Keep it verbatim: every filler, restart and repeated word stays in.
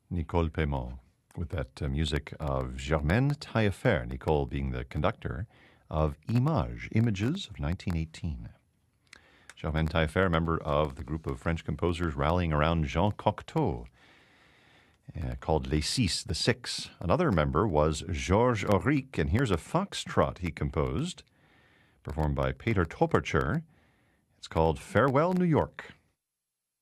Nicole Paiement, with that uh, music of Germaine Taillefer, Nicole being the conductor of Images, Images of nineteen eighteen. Germaine Taillefer, a member of the group of French composers rallying around Jean Cocteau, uh, called Les Six, the Six. Another member was Georges Auric, and here's a foxtrot he composed, performed by Peter Topercher. It's called Farewell, New York.